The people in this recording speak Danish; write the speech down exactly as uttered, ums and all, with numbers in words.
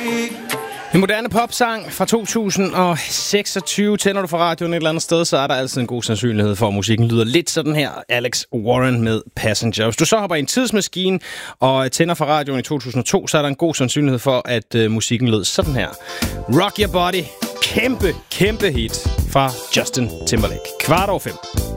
En moderne popsang fra to tusind og seksogtyve. Tænder du for radioen et eller andet sted, så er der altid en god sandsynlighed for, at musikken lyder lidt sådan her. Alex Warren med Passenger. Hvis du så hopper i en tidsmaskine og tænder for radioen i to tusind og to, så er der en god sandsynlighed for, at uh, musikken lød sådan her. Rock Your Body. Kæmpe, kæmpe hit fra Justin Timberlake. Kvart over fem.